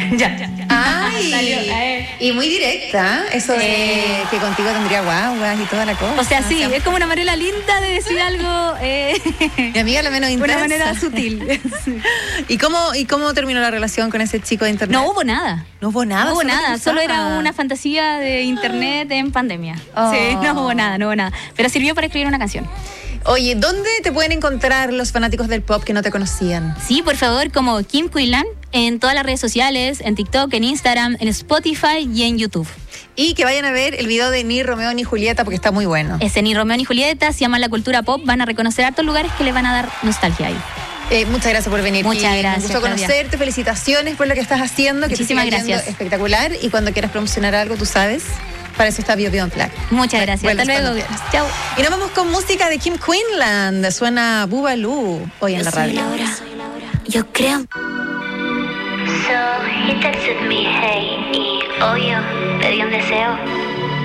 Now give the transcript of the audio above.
Ya. Ay, y muy directa, eso de que contigo tendría guaguas y toda la cosa. O sea, sí, es como una manera linda de decir algo. Mi amiga la menos intensa. Una manera sutil. ¿Y cómo terminó la relación con ese chico de internet? No hubo nada. No hubo nada. No hubo nada, solo era una fantasía de internet en pandemia. Oh. Sí, no hubo nada. Pero sirvió para escribir una canción. Oye, ¿dónde te pueden encontrar los fanáticos del pop que no te conocían? Sí, por favor, como Kim Quinlan, en todas las redes sociales, en TikTok, en Instagram, en Spotify y en YouTube. Y que vayan a ver el video de Ni Romeo ni Julieta porque está muy bueno. Ese Ni Romeo ni Julieta, se llama La Cultura Pop, van a reconocer hartos lugares que les van a dar nostalgia ahí. Muchas gracias por venir. Muchas gracias. Un gusto conocerte, felicitaciones por lo que estás haciendo. Muchísimas que te gracias. Espectacular. Y cuando quieras promocionar algo, tú sabes, para eso está Bio Bio Unplugged. Muchas gracias. Hasta luego. Chao. Y nos vamos con música de Kim Quinlan. Suena Boobaloo hoy en la radio. Yo creo. So he texted me, hey, y obvio, pedí un deseo.